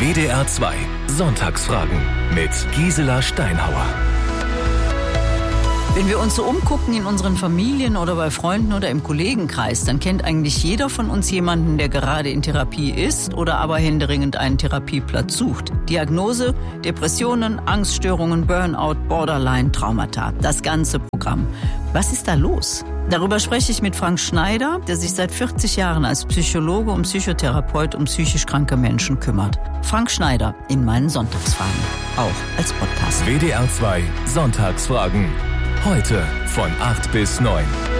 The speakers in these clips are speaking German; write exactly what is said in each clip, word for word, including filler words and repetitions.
W D R zwei Sonntagsfragen mit Gisela Steinhauer. Wenn wir uns so umgucken in unseren Familien oder bei Freunden oder im Kollegenkreis, dann kennt eigentlich jeder von uns jemanden, der gerade in Therapie ist oder aber händeringend einen Therapieplatz sucht. Diagnose: Depressionen, Angststörungen, Burnout, Borderline, Traumata. Das ganze Programm. Was ist da los? Darüber spreche ich mit Frank Schneider, der sich seit vierzig Jahren als Psychologe und Psychotherapeut um psychisch kranke Menschen kümmert. Frank Schneider in meinen Sonntagsfragen. Auch als Podcast. W D R zwei Sonntagsfragen. Heute von acht bis neun.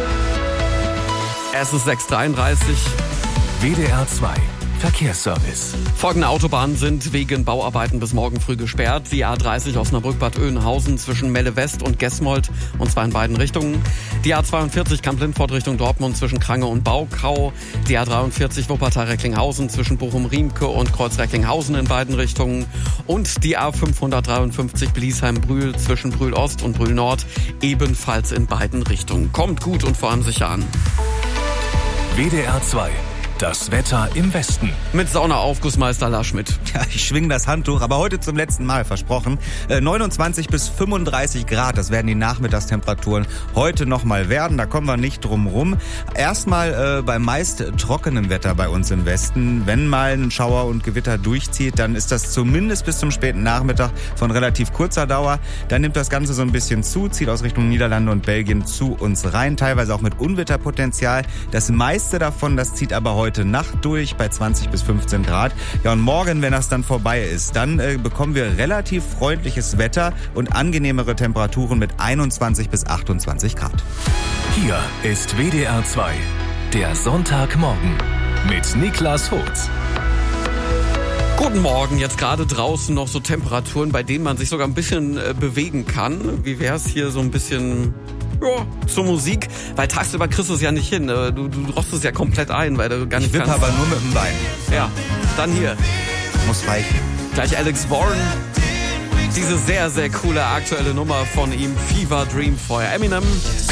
Es ist sechs Uhr dreiunddreißig. W D R zwei Verkehrsservice. Folgende Autobahnen sind wegen Bauarbeiten bis morgen früh gesperrt. Die A dreißig Osnabrück-Bad Oeynhausen zwischen Melle West und Gesmold, und zwar in beiden Richtungen. Die A zweiundvierzig Kamp-Lindfort Richtung Dortmund zwischen Krange und Baukau. Die A dreiundvierzig Wuppertal-Recklinghausen zwischen Bochum-Riemke und Kreuz-Recklinghausen in beiden Richtungen. Und die A fünfhundertdreiundfünfzig Bliesheim-Brühl zwischen Brühl-Ost und Brühl-Nord ebenfalls in beiden Richtungen. Kommt gut und vor allem sicher an. W D R zwei. Das Wetter im Westen. Mit Saunaaufgussmeister Lars Schmidt. Ja, ich schwinge das Handtuch, aber heute zum letzten Mal, versprochen. Äh, neunundzwanzig bis fünfunddreißig Grad, das werden die Nachmittagstemperaturen heute noch mal werden. Da kommen wir nicht drum rum. Erstmal äh, bei meist trockenem Wetter bei uns im Westen. Wenn mal ein Schauer und Gewitter durchzieht, dann ist das zumindest bis zum späten Nachmittag von relativ kurzer Dauer. Dann nimmt das Ganze so ein bisschen zu, zieht aus Richtung Niederlande und Belgien zu uns rein. Teilweise auch mit Unwetterpotenzial. Das meiste davon, das zieht aber heute heute Nacht durch bei zwanzig bis fünfzehn Grad. Ja, und morgen, wenn das dann vorbei ist, dann äh, bekommen wir relativ freundliches Wetter und angenehmere Temperaturen mit einundzwanzig bis achtundzwanzig Grad. Hier ist W D R zwei, der Sonntagmorgen mit Niklas Holz. Guten Morgen, jetzt gerade draußen noch so Temperaturen, bei denen man sich sogar ein bisschen äh, bewegen kann. Wie wär's hier so ein bisschen... Ja, zur Musik, weil tagsüber kriegst du es ja nicht hin. Du, du rostest ja komplett ein, weil du gar nicht Ich wippe kannst. aber nur mit dem Bein. Ja, dann hier. Muss reichen. Gleich Alex Warren. Diese sehr, sehr coole aktuelle Nummer von ihm, Fever Dream vorher. Eminem,